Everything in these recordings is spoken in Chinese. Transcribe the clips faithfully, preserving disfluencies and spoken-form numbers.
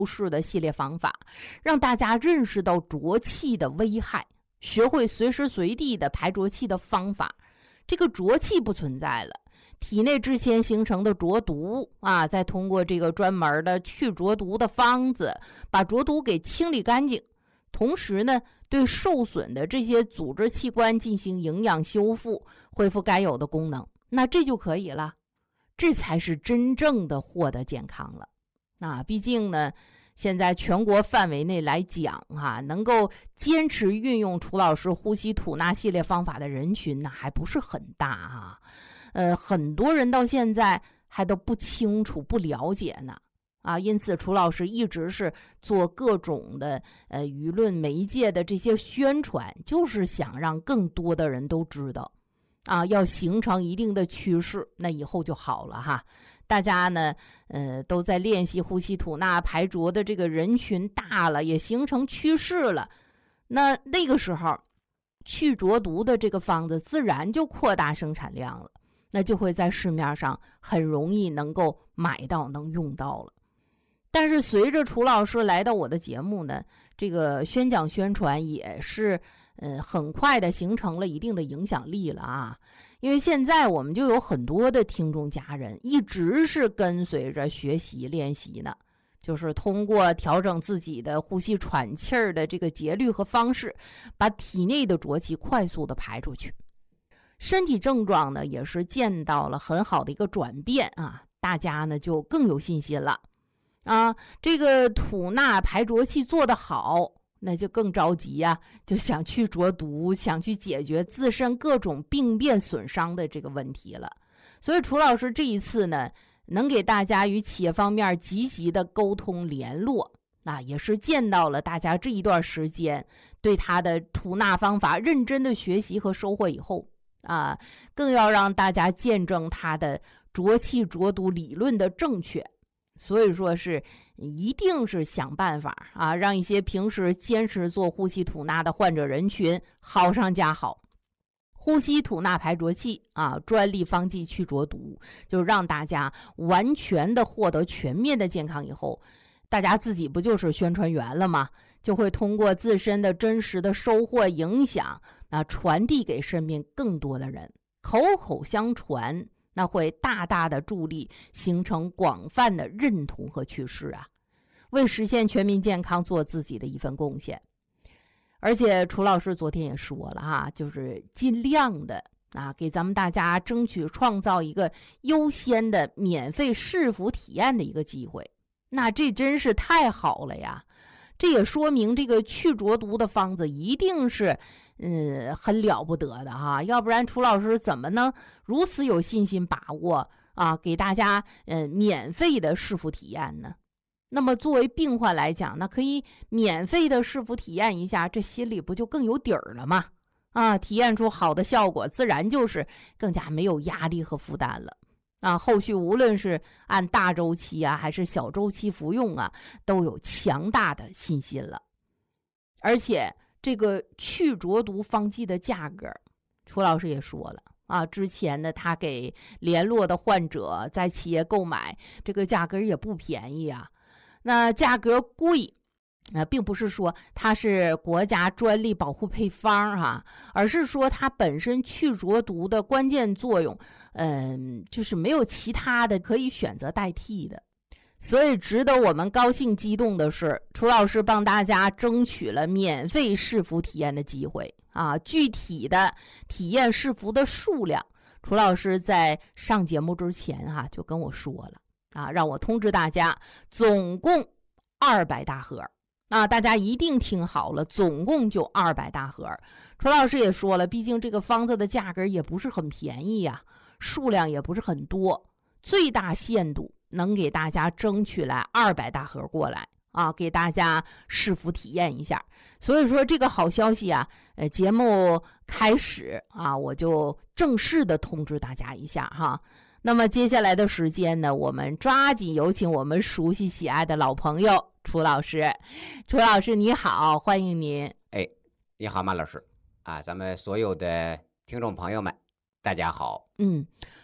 式的系列方法，让大家认识到浊气的危害，学会随时随地的排浊气的方法。这个浊气不存在了，体内之前形成的浊毒啊，再通过这个专门的去浊毒的方子，把浊毒给清理干净，同时呢，对受损的这些组织器官进行营养修复，恢复该有的功能，那这就可以了。这才是真正的获得健康了。啊，毕竟呢，现在全国范围内来讲哈、啊，能够坚持运用楚老师呼吸吐纳系列方法的人群呢，还不是很大啊。呃，很多人到现在还都不清楚、不了解呢。啊，因此楚老师一直是做各种的呃舆论媒介的这些宣传，就是想让更多的人都知道。啊，要形成一定的趋势，那以后就好了哈。大家呢，呃，都在练习呼吸吐纳排浊的这个人群大了，也形成趋势了。那那个时候，去浊毒的这个方子自然就扩大生产量了，那就会在市面上很容易能够买到，能用到了。但是随着楚老师来到我的节目呢，这个宣讲宣传也是呃很快的形成了一定的影响力了啊。因为现在我们就有很多的听众家人一直是跟随着学习练习呢，就是通过调整自己的呼吸喘气儿的这个节律和方式，把体内的浊气快速的排出去，身体症状呢也是见到了很好的一个转变啊，大家呢就更有信心了。啊，这个吐纳排浊气做得好，那就更着急呀、啊，就想去浊毒，想去解决自身各种病变损伤的这个问题了。所以楚老师这一次呢，能给大家与企业方面积极的沟通联络，啊，也是见到了大家这一段时间对他的吐纳方法认真的学习和收获以后啊，更要让大家见证他的浊气浊毒理论的正确。所以说是一定是想办法啊，让一些平时坚持做呼吸吐纳的患者人群好上加好。呼吸吐纳排浊气啊，专利方剂去浊毒，就让大家完全的获得全面的健康以后，大家自己不就是宣传员了吗？就会通过自身的真实的收获影响，那传递给身边更多的人，口口相传，那会大大的助力形成广泛的认同和趋势啊，为实现全民健康做自己的一份贡献。而且楚老师昨天也说了哈，就是尽量的啊，给咱们大家争取创造一个优先的免费试服体验的一个机会。那这真是太好了呀！这也说明这个去浊毒的方子一定是嗯，很了不得的哈，要不然楚老师怎么能如此有信心把握啊，给大家呃免费的试服体验呢？那么作为病患来讲，那可以免费的试服体验一下，这心里不就更有底儿了吗？啊，体验出好的效果，自然就是更加没有压力和负担了。啊，后续无论是按大周期啊，还是小周期服用啊，都有强大的信心了。而且这个去浊毒方剂的价格，楚老师也说了啊，之前呢他给联络的患者在企业购买，这个价格也不便宜啊。那价格贵呃，并不是说它是国家专利保护配方哈、啊，而是说它本身去浊毒的关键作用，嗯，就是没有其他的可以选择代替的。所以值得我们高兴激动的是，楚老师帮大家争取了免费试服体验的机会啊！具体的体验试服的数量，楚老师在上节目之前哈、啊、就跟我说了啊，让我通知大家，总共二百大盒。啊，大家一定听好了，总共就二百大盒。楚老师也说了，毕竟这个方子的价格也不是很便宜呀、啊，数量也不是很多，最大限度能给大家争取来二百大盒过来啊，给大家试服体验一下。所以说这个好消息啊，呃，节目开始啊，我就正式的通知大家一下哈。那么接下来的时间呢，我们抓紧有请我们熟悉喜爱的老朋友楚老师。楚老师你好，欢迎您。 哎，你好马老师啊，咱们所有的听众朋友们大家好。 嗯，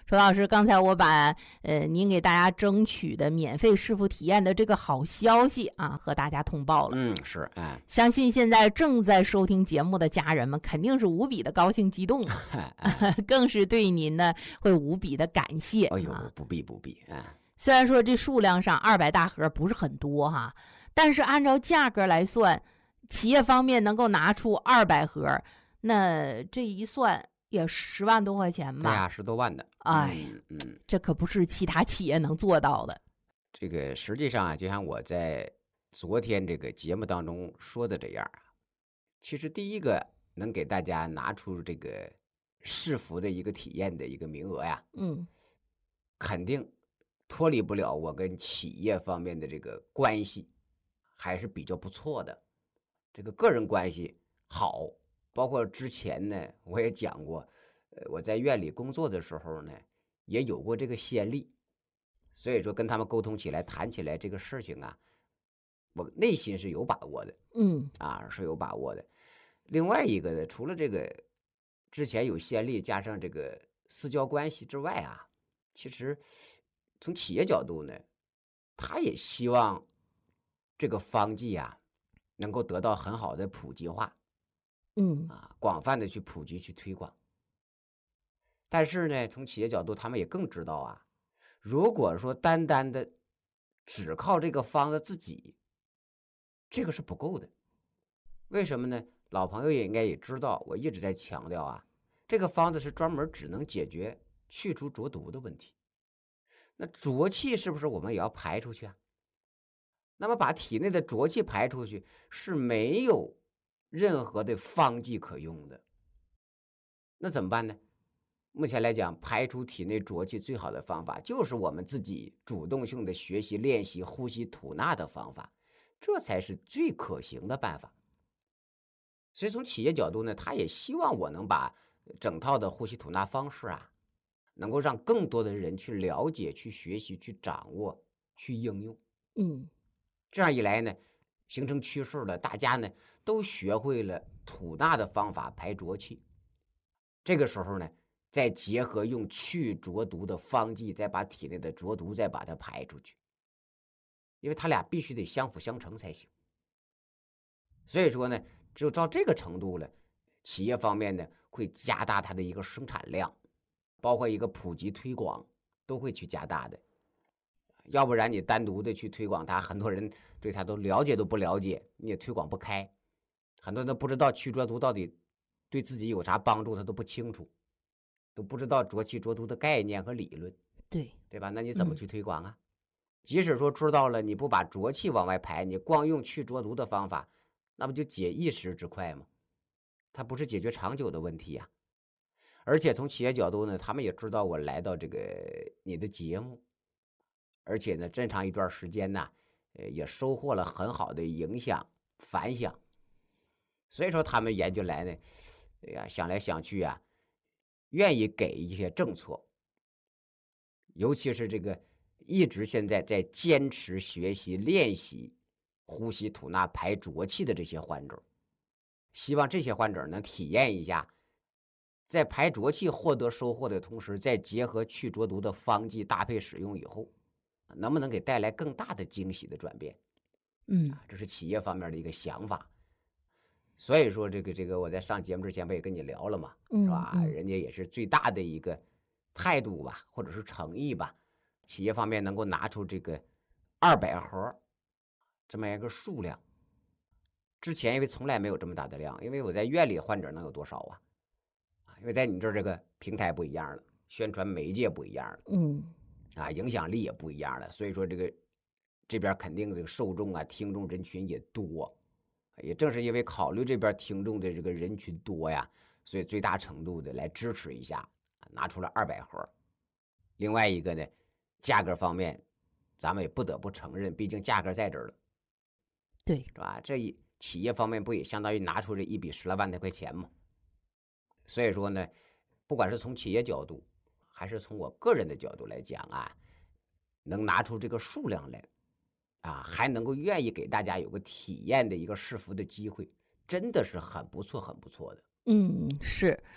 楚老师，刚才我把呃您给大家争取的免费试服体验的这个好消息啊，和大家通报了。 嗯，是，哎， 相信现在正在收听节目的家人们肯定是无比的高兴激动啊， 哎更是对您呢会无比的感谢。 哎呦， 啊、 不必不必，哎， 虽然说这数量上二百大盒不是很多哈，但是按照价格来算，企业方面能够拿出二百盒，那这一算也十万多块钱吧？ 对呀，十多万的， 哎， 嗯嗯， 这可不是其他企业能做到的。 这个实际上啊，就像我在昨天这个节目当中说的这样啊，其实第一个能给大家拿出这个试服的一个体验的一个名额呀， 嗯肯定脱离不了我跟企业方面的这个关系，还是比较不错的。这个个人关系好，包括之前呢，我也讲过，呃，我在院里工作的时候呢，也有过这个先例，所以说跟他们沟通起来、谈起来这个事情啊，我内心是有把握的嗯啊，是有把握的。另外一个呢，除了这个之前有先例，加上这个私交关系之外啊，其实从企业角度呢，他也希望这个方剂啊能够得到很好的普及化嗯啊，广泛的去普及去推广。但是呢，从企业角度，他们也更知道啊，如果说单单的只靠这个方子自己，这个是不够的。为什么呢？老朋友也应该也知道，我一直在强调啊，这个方子是专门只能解决去除浊毒的问题。那浊气是不是我们也要排出去啊？那么把体内的浊气排出去是没有任何的方剂可用的。那怎么办呢？目前来讲，排出体内浊气最好的方法就是我们自己主动性的学习练习呼吸吐纳的方法，这才是最可行的办法。所以从企业角度呢，他也希望我能把整套的呼吸吐纳方式啊，能够让更多的人去了解、去学习、去掌握、去应用。 嗯这样一来呢，形成趋势了，大家呢都学会了吐纳的方法排浊气。这个时候呢，再结合用去浊毒的方剂，再把体内的浊毒再把它排出去，因为它俩必须得相辅相成才行。所以说呢，只有到这个程度了，企业方面呢会加大它的一个生产量，包括一个普及推广都会去加大的。要不然你单独的去推广它，很多人对它都了解都不了解，你也推广不开，很多人都不知道去浊毒到底对自己有啥帮助，他都不清楚，都不知道浊气浊毒的概念和理论， 对对吧？那你怎么嗯去推广啊？即使说知道了，你不把浊气往外排，你光用去浊毒的方法，那不就解一时之快吗？它不是解决长久的问题呀。而且从企业角度呢，他们也知道我来到这个你的节目，而且呢，这长一段时间呢，呃，也收获了很好的影响反响。所以说，他们研究来呢，哎呀，想来想去啊，愿意给一些政策，尤其是这个一直现在在坚持学习练习呼吸吐纳排浊气的这些患者，希望这些患者能体验一下，在排浊气获得收获的同时，再结合去浊毒的方剂搭配使用以后，能不能给带来更大的惊喜的转变？ 嗯啊，这是企业方面的一个想法。所以说，这个这个，我在上节目之前不也跟你聊了嘛，是嗯吧？ 嗯人家也是最大的一个态度吧，或者是诚意吧。企业方面能够拿出这个二百盒这么一个数量，之前因为从来没有这么大的量，因为我在院里患者能有多少啊？因为在你这儿这个平台不一样了，宣传媒介不一样了， 嗯啊，影响力也不一样了，所以说这个这边肯定这个受众啊、听众人群也多。也正是因为考虑这边听众的这个人群多呀，所以最大程度的来支持一下，拿出了二百盒。另外一个呢，价格方面，咱们也不得不承认，毕竟价格在这儿了， 对是吧？这一企业方面不也相当于拿出这一笔十来万来块钱吗？所以说呢，不管是从企业角度，还是从我个人的角度来讲啊，能拿出这个数量来。啊，还能够愿意给大家有个体验的一个试服的机会，真的是很不错，很不错的。 嗯是。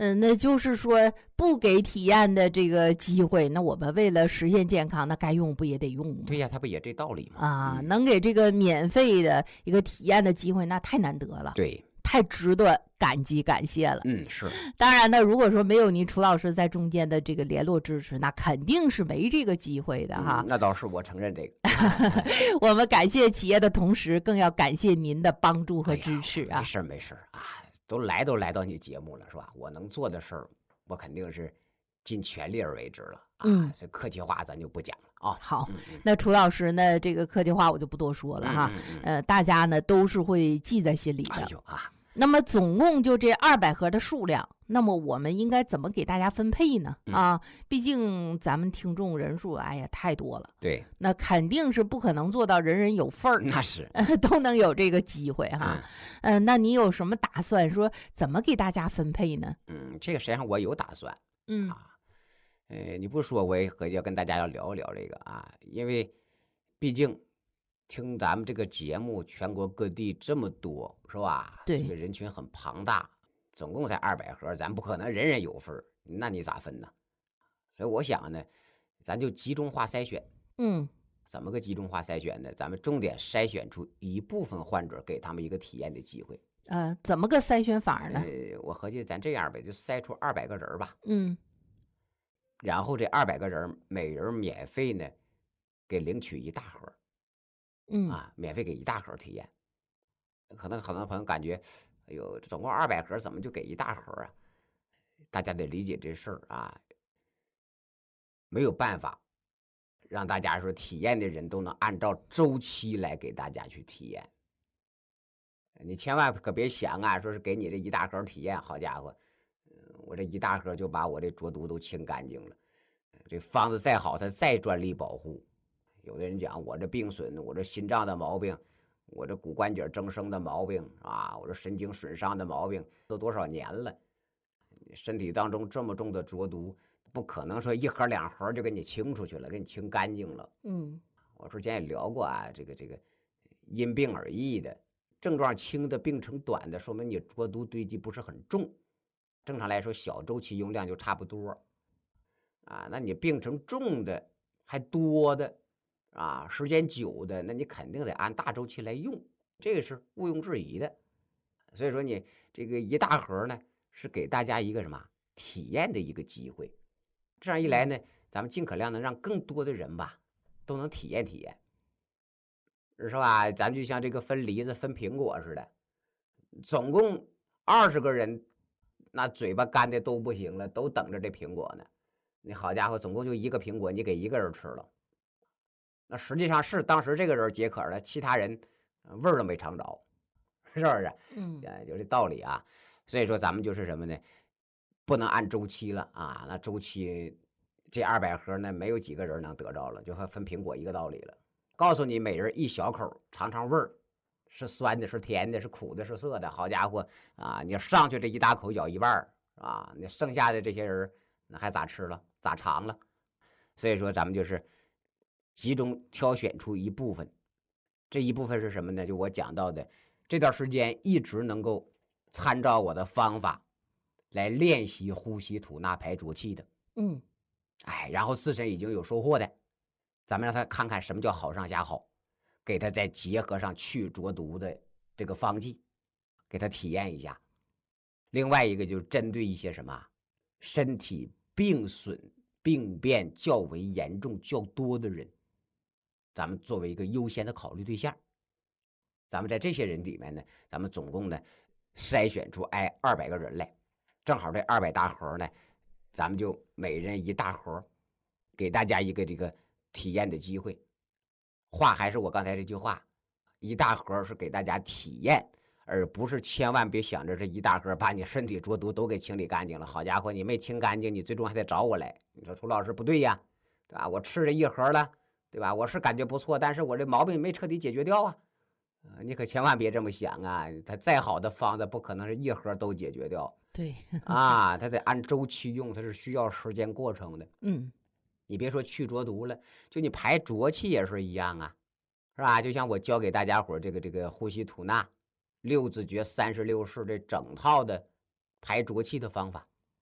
嗯，那就是说不给体验的这个机会，那我们为了实现健康，那该用不也得用吗？ 对呀，他不也这道理吗？ 啊， 嗯、 能给这个免费的一个体验的机会，那太难得了。 对。 太值得感激感谢了。 嗯，是。 当然呢，如果说没有您楚老师在中间的这个联络支持，那肯定是没这个机会的哈。 嗯、那倒是，我承认这个。 我们感谢企业的同时，更要感谢您的帮助和支持啊。 哎、没事没事啊，都来都来到你节目了是吧？我能做的事儿，我肯定是尽全力而为之了啊。 嗯， 这客气话咱就不讲了啊。 好， 嗯、 那楚老师呢，这个客气话我就不多说了哈。 嗯嗯嗯、 呃，大家呢都是会记在心里的。 哎呦啊。 那么总共就这二百盒的数量，那么我们应该怎么给大家分配呢？ 嗯、 啊，毕竟咱们听众人数，哎呀太多了。 对， 那肯定是不可能做到人人有份儿， 那是、 呃、都能有这个机会哈。嗯、呃，那你有什么打算？说怎么给大家分配呢？ 嗯，这个实际上我有打算。 嗯啊，呃，你不说我也合计要跟大家要聊一聊这个啊，因为毕竟。听咱们这个节目，全国各地这么多，是吧？ 对， 这个人群很庞大，总共才二百盒，咱不可能人人有份，那你咋分呢？所以我想呢，咱就集中化筛选。 嗯， 怎么个集中化筛选呢？咱们重点筛选出一部分患者，给他们一个体验的机会。 呃，怎么个筛选法呢？ 呃，我合计咱这样呗，就筛出二百个人吧。 嗯， 然后这二百个人，每人免费呢，给领取一大盒。 嗯啊，免费给一大盒体验，可能很多朋友感觉，哎呦，总共二百盒，怎么就给一大盒啊？大家得理解这事儿啊，没有办法让大家说体验的人都能按照周期来给大家去体验。你千万可别想啊，说是给你这一大盒体验，好家伙，我这一大盒就把我这浊毒都清干净了。这方子再好，它再专利保护。有的人讲我这病损，我这心脏的毛病，我这骨关节增生的毛病啊，我这神经损伤的毛病，都多少年了，身体当中这么重的浊毒，不可能说一盒两盒就给你清出去了，给你清干净了。 嗯， 我之前也聊过啊，这个这个因病而异的，症状轻的、病程短的，说明你浊毒堆积不是很重。正常来说，小周期用量就差不多啊。那你病程重的还多的。啊，时间久的，那你肯定得按大周期来用，这个是毋庸置疑的。所以说你这个一大盒呢，是给大家一个什么体验的一个机会。这样一来呢，咱们尽可量能让更多的人吧，都能体验体验，是吧？咱就像这个分梨子、分苹果似的，总共二十个人，那嘴巴干的都不行了，都等着这苹果呢。你好家伙，总共就一个苹果，你给一个人吃了。那实际上是当时这个人解渴了，其他人味儿都没尝着，是不是？ 嗯， 就这道理啊。所以说咱们就是什么呢？不能按周期了啊。那周期这二百盒呢，没有几个人能得着了，就和分苹果一个道理了。告诉你，每人一小口，尝尝味儿，是酸的，是甜的，是苦的，是涩的。好家伙啊！你上去这一大口咬一半啊，那剩下的这些人那还咋吃了？咋尝了？所以说咱们就是。集中挑选出一部分，这一部分是什么呢？就我讲到的，这段时间一直能够参照我的方法来练习呼吸吐纳排浊气的， 嗯， 哎，然后自身已经有收获的，咱们让他看看什么叫好上加好，给他再结合上去浊毒的这个方剂，给他体验一下。另外一个就是针对一些什么身体病损、病变较为严重、较多的人。咱们作为一个优先的考虑对象，咱们在这些人里面呢，咱们总共呢筛选出哎二百个人来，正好这二百大盒呢，咱们就每人一大盒，给大家一个这个体验的机会。话还是我刚才这句话，一大盒是给大家体验，而不是千万别想着这一大盒把你身体浊毒都给清理干净了。好家伙，你没清干净，你最终还得找我来。你说楚老师不对呀，对吧？我吃了一盒了。对吧？我是感觉不错，但是我这毛病没彻底解决掉啊！呃、你可千万别这么想啊！它再好的方子，不可能是一盒都解决掉。 对啊，它得按周期用，它是需要时间过程的。 嗯， 你别说去浊毒了，就你排浊气也是一样啊，是吧？就像我教给大家伙这个这个呼吸吐纳、六字诀、三十六式这整套的排浊气的方法，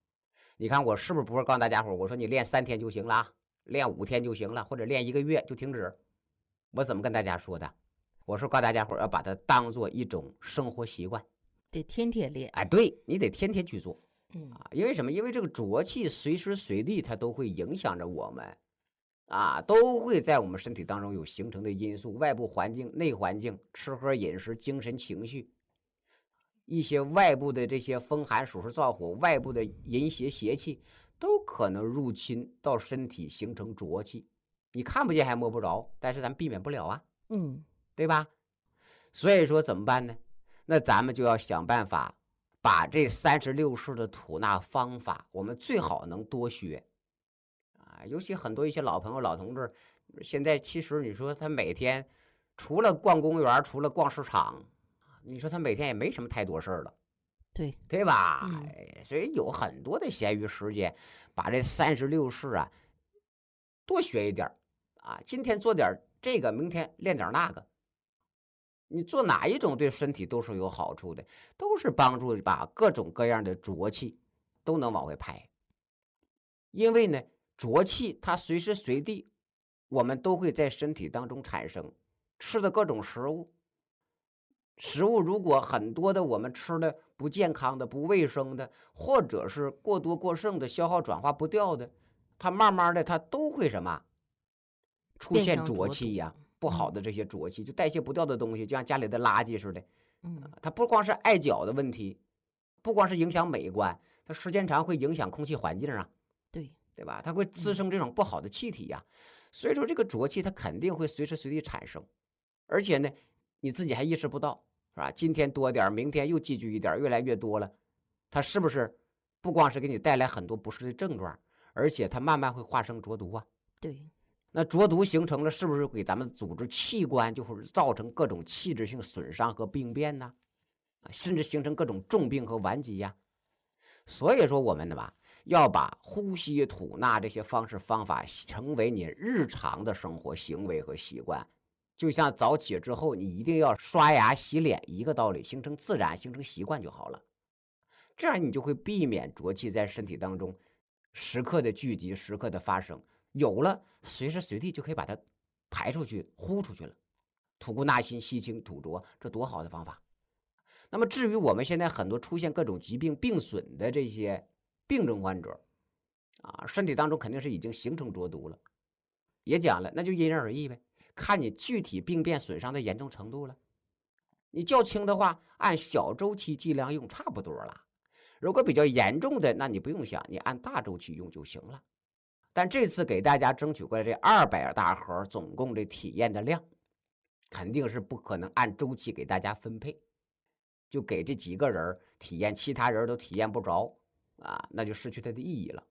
你看我是不是不是告诉大家伙，我说你练三天就行了，练五天就行了，或者练一个月就停止？我怎么跟大家说的？我说告诉大家伙要把它当做一种生活习惯， 得天天练。 哎，对，你得天天去做。 嗯啊，因为什么？因为这个浊气随时随地它都会影响着我们，啊，都会在我们身体当中有形成的因素，外部环境、内环境、吃喝饮食、精神情绪，一些外部的这些风寒暑湿燥火、外部的淫邪邪气，都可能入侵到身体，形成浊气。你看不见还摸不着，但是咱避免不了啊， 嗯， 对吧？所以说怎么办呢？那咱们就要想办法。把这三十六式的吐纳方法，我们最好能多学啊！尤其很多一些老朋友、老同志，现在其实你说他每天除了逛公园，除了逛市场，你说他每天也没什么太多事儿了， 对对吧？ 嗯所以有很多的闲余时间，把这三十六式啊多学一点啊！今天做点这个，明天练点那个。你做哪一种对身体都是有好处的，都是帮助把各种各样的浊气都能往外排。因为呢，浊气它随时随地我们都会在身体当中产生。吃的各种食物，食物如果很多的我们吃的不健康的、不卫生的，或者是过多过剩的、消耗转化不掉的，它慢慢的它都会什么出现浊气呀。不好的这些浊气就代谢不掉的东西，就像家里的垃圾似的。 嗯， 它不光是碍脚的问题，不光是影响美观，它时间长会影响空气环境啊， 对对吧？它会滋生这种不好的气体呀。所以说这个浊气它肯定会随时随地产生，而且呢，你自己还意识不到，是吧？今天多点，明天又积聚一点，越来越多了，它是不是不光是给你带来很多不适的症状，而且它慢慢会化生浊毒啊？ 对。 那浊毒形成了，是不是给咱们组织器官就会造成各种器质性损伤和病变呢？甚至形成各种重病和顽疾呀。所以说我们呢吧，要把呼吸吐纳这些方式方法成为你日常的生活行为和习惯。就像早起之后你一定要刷牙洗脸一个道理，形成自然，形成习惯就好了。这样你就会避免浊气在身体当中时刻的聚集，时刻的发生。有了，随时随地就可以把它排出去、呼出去了。吐故纳新，吸清吐浊，这多好的方法！那么至于我们现在很多出现各种疾病病损的这些病症患者啊，身体当中肯定是已经形成浊毒了。也讲了，那就因人而异呗，看你具体病变损伤的严重程度了。你较轻的话，按小周期剂量用差不多了。如果比较严重的，那你不用想，你按大周期用就行了。但这次给大家争取过来这二百大盒，总共这体验的量，肯定是不可能按周期给大家分配，就给这几个人体验，其他人都体验不着啊，那就失去它的意义了。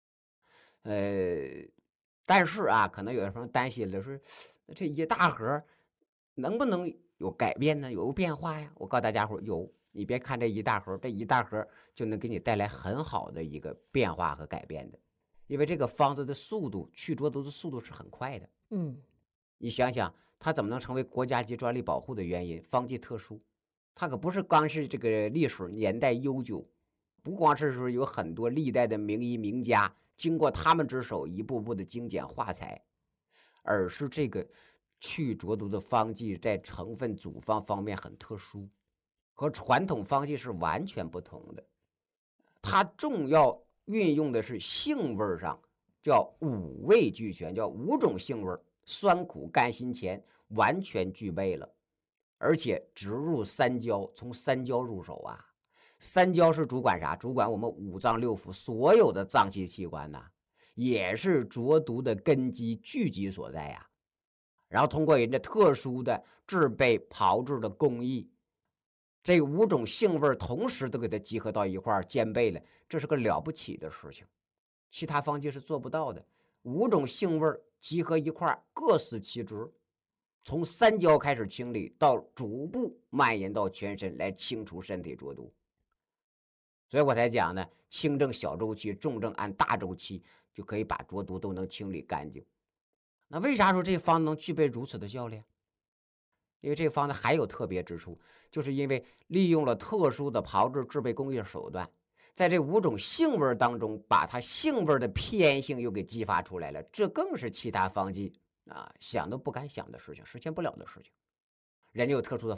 呃，但是啊，可能有的朋友担心了，说这一大盒能不能有改变呢？有变化呀？我告诉大家伙，有。你别看这一大盒，这一大盒就能给你带来很好的一个变化和改变的。因为这个方子的速度去浊毒的速度是很快的。 嗯， 你想想它怎么能成为国家级专利保护的原因？方剂特殊，它可不是光是这个历史年代悠久，不光是说有很多历代的名医名家经过他们之手一步步的精简化裁，而是这个去浊毒的方剂在成分组方方面很特殊，和传统方剂是完全不同的。它重要运用的是性味上，叫五味俱全，叫五种性味，酸苦甘辛甜完全具备了。而且植入三焦，从三焦入手啊。三焦是主管啥？主管我们五脏六腑所有的脏器器官呐、啊，也是浊毒的根基聚集所在呀、啊。然后通过人家特殊的制备炮制的工艺，这五种性味同时都给它集合到一块儿，兼备了，这是个了不起的事情，其他方剂是做不到的。五种性味集合一块儿，各司其职，从三焦开始清理，到逐步蔓延到全身，来清除身体浊毒。所以我才讲呢，轻症小周期，重症按大周期，就可以把浊毒都能清理干净。那为啥说这方能具备如此的效力？因为这方呢还有特别之处，就是因为利用了特殊的炮制制备工艺手段， 在这五种性味当中，把它性味的偏性又给激发出来了，这更是其他方剂啊想都不敢想的事情，实现不了的事情。人家有特殊的